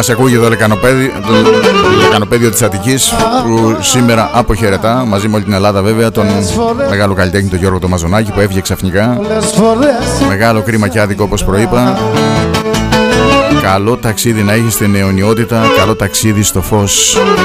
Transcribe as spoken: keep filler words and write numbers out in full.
Μας ακούγει το λεκανοπέδι, το λεκανοπέδιο της Αττικής, που σήμερα αποχαιρετά μαζί με όλη την Ελλάδα βέβαια τον μεγάλο καλλιτέχνη τον Γιώργο το Μαζονάκη, που έφυγε ξαφνικά. Μεγάλο κρίμα και άδικο, όπως προείπα. Καλό ταξίδι να έχει στην αιωνιότητα, καλό ταξίδι στο φως.